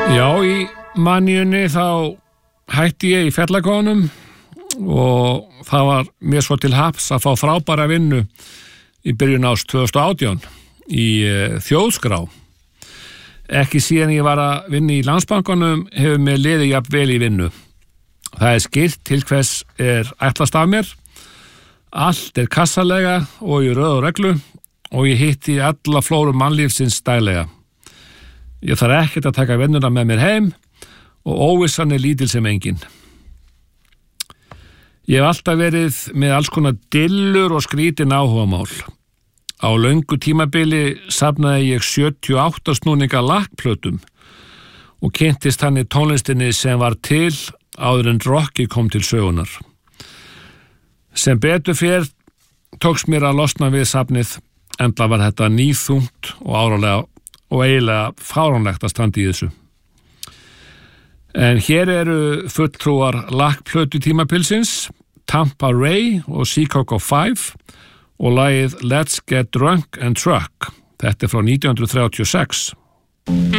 Já, í manjunni þá hætti ég í fjallagóðunum og það var mér svo til haps að fá frábæra vinnu í byrjun árs 2018 í þjóðskrá. Ekki síðan ég var að vinna í Landsbankanum hefur mér liðið jafn vel í vinnu. Það skýrt til hvers ætlast af mér. Allt kassalega og í röð og reglu og ég hitti alla flóru mannlífsins daglega. Ég þarf ekkert að taka vinnuna með mér heim og óvissan lítil sem engin. Ég hef alltaf verið með alls konar dillur og skrítin áhugamál. Á löngu tímabili safnaði ég 78 snúninga lakkplötum og kynntist þannig tónlistinni sem var til áður en rockið kom til sögunar. Sem betur fer tókst mér að losna við safnið, enda var þetta nýþungt og áralega og eiginlega fáránlegt að standa í þessu. En hér eru fulltrúar lakkplötu tímabilsins, Tampa Ray og Chicago 5 og lagið Let's Get Drunk and Truck. Þetta frá 1936.